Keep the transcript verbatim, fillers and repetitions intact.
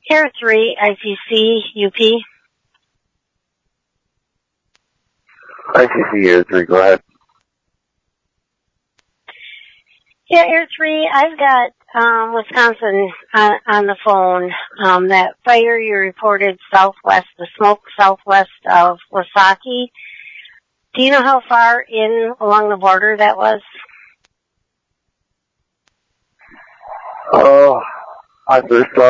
Air three, I C C, U P. I C C Air three, go ahead. Yeah, Air three, I've got um, Wisconsin on, on the phone. Um, that fire you reported southwest, the smoke southwest of Wasaki. Do you know how far in along the border that was? Oh, I first saw